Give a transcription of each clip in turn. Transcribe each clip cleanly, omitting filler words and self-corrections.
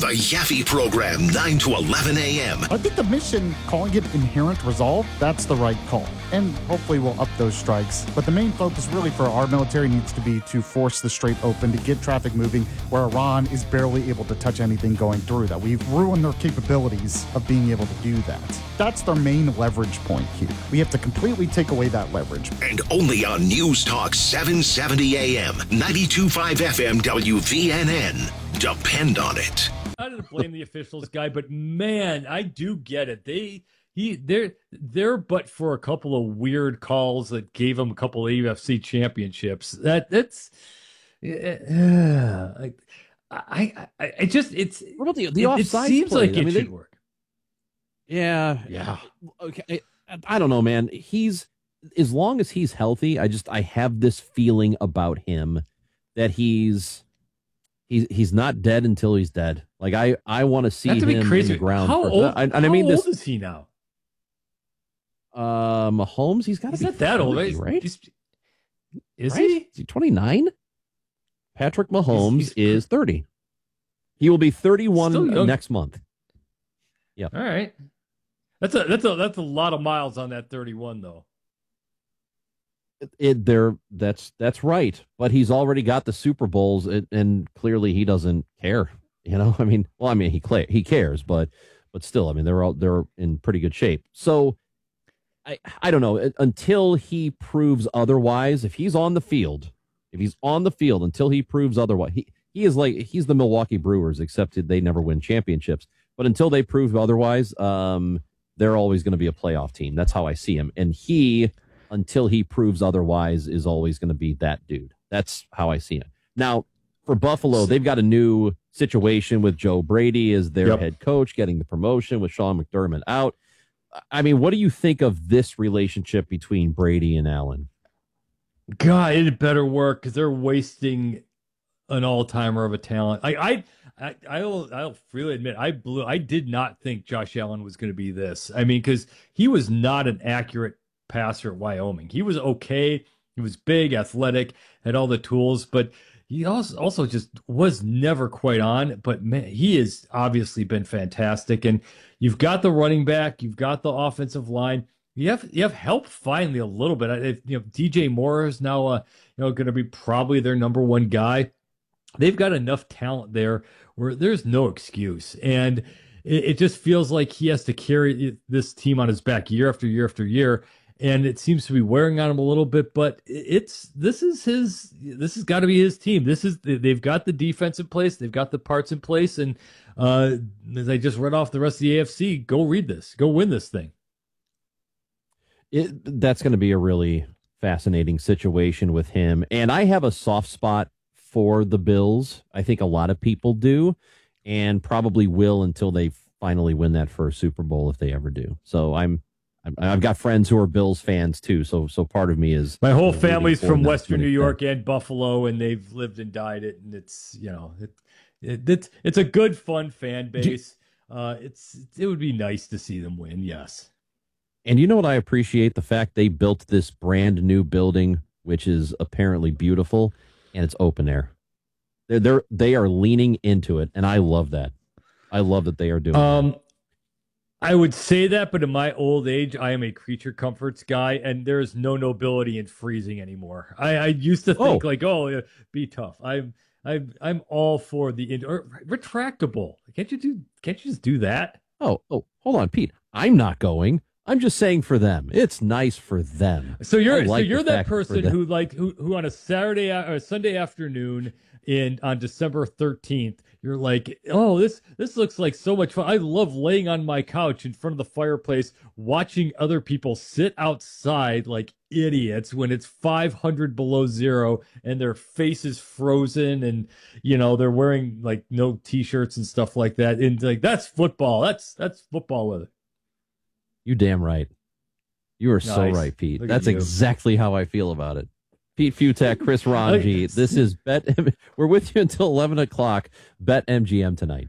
The Yaffe Program, 9 to 11 a.m. I think the mission, calling it Inherent Resolve, that's the right call. And hopefully we'll up those strikes. But the main focus really for our military needs to be to force the Strait open, to get traffic moving, where Iran is barely able to touch anything going through that. We've ruined their capabilities of being able to do that. That's their main leverage point here. We have to completely take away that leverage. And only on News Talk 770 AM, 92.5 FM WVNN. Depend on it. I didn't blame the officials guy, but man, I do get it. They're but for a couple of weird calls that gave them a couple of UFC championships. That's I just what about the offside? It seems play? like it should work. Yeah. Okay. I don't know, man. As long as he's healthy, I have this feeling about him that he's not dead until he's dead. Like I want to see him in the ground. How old is he now? Mahomes, he's got to be not that old, right? Is he? Is he 29? Patrick Mahomes is 30. He will be 31 next month. Yeah. All right. That's a lot of miles on that 31 though. That's right, but he's already got the Super Bowls, and clearly he doesn't care. You know, he cares, but still, I mean, they're in pretty good shape. So I don't know until he proves otherwise. If he's on the field, until he proves otherwise, he's the Milwaukee Brewers, except they never win championships. But until they prove otherwise, they're always going to be a playoff team. That's how I see him, and until he proves otherwise, is always going to be that dude. That's how I see him. Now, for Buffalo, they've got a new situation with Joe Brady as their head coach, getting the promotion with Sean McDermott out. I mean, what do you think of this relationship between Brady and Allen? God, it better work because they're wasting an all-timer of a talent. I'll freely admit, I did not think Josh Allen was going to be this. I mean, because he was not an accurate passer at Wyoming. He was okay. He was big, athletic, had all the tools, but he also just was never quite on. But man, he has obviously been fantastic. And you've got the running back, you've got the offensive line. You have help finally a little bit. DJ Moore is now going to be probably their number one guy. They've got enough talent there where there's no excuse. And it just feels like he has to carry this team on his back year after year after year. And it seems to be wearing on him a little bit, but this has got to be his team. They've got the defense in place. They've got the parts in place. And as I just read off the rest of the AFC, go read this, go win this thing. That's going to be a really fascinating situation with him. And I have a soft spot for the Bills. I think a lot of people do, and probably will until they finally win that first Super Bowl, if they ever do. So I've got friends who are Bills fans too. So part of me is my whole family's from Western New York and Buffalo, and they've lived and died it. And it's it's a good, fun fan base. It would be nice to see them win. Yes. And you know what I appreciate? The fact they built this brand new building, which is apparently beautiful, and it's open air. They are leaning into it, and I love that. I love that they are doing that. I would say that, but in my old age, I am a creature comforts guy, and there is no nobility in freezing anymore. I used to think be tough. I'm all for the retractable. Can't you just do that? Oh, hold on, Pete. I'm not going. I'm just saying for them. It's nice for them. So you're that person who on a Saturday or a Sunday afternoon on December 13th, you're like, oh, this looks like so much fun. I love laying on my couch in front of the fireplace, watching other people sit outside like idiots when it's 500 below zero and their face is frozen, and they're wearing like no t-shirts and stuff like that. And like, that's football. That's football weather. You damn right. You are so right, Pete. That's exactly how I feel about it. Pete Fiutak, Chris Ranji. This is we're with you until 11 o'clock. Bet MGM tonight.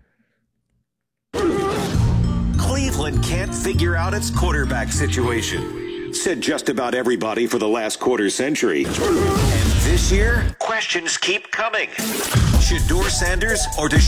Cleveland can't figure out its quarterback situation, said just about everybody for the last quarter century. And this year, questions keep coming. Shedeur Sanders or